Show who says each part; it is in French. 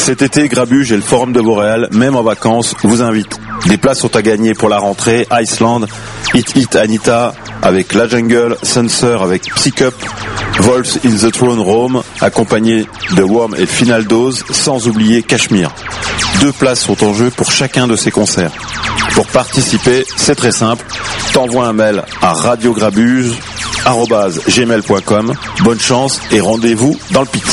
Speaker 1: Cet été, Grabuge et le Forum de Vauréal, même en vacances, vous invitent. Des places sont à gagner pour la rentrée, Iceland, Hit Hit Anita avec La Jungle, Sunser avec Psycup, Wolves in the Throne Rome, accompagné de Worm et Final Dose, sans oublier Cachemire. 2 places sont en jeu pour chacun de ces concerts. Pour participer, c'est très simple. T'envoies un mail à radiograbuge@gmail.com. Bonne chance et rendez-vous dans le Pit.